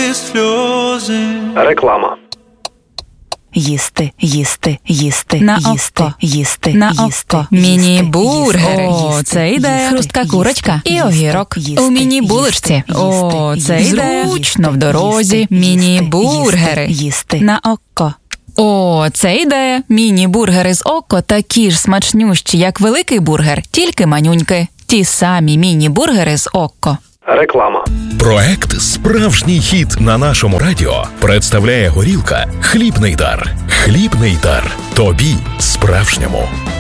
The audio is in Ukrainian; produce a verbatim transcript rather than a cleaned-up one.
сльози. Реклама. Їсти, їсти, їсти, На їсти, око. їсти, На їсти, око. їсти, Міні-бургери. їсти, О, це ідея. їсти, Хрустка їсти, курочка і їсти, огірок. їсти, У міні-булочці. їсти, О, їсти, це їсти, ідея. їсти, Зручно в дорозі. їсти, Міні-бургери. їсти, їсти. На око. О, це ідея. Міні-бургери з око такі ж смачнющі, як великий бургер, тільки манюньки. Ті самі міні-бургери з око. Реклама. Проект «Справжній хіт» на нашому радіо представляє горілка «Хлібний дар». Хлібний дар. Тобі справжньому.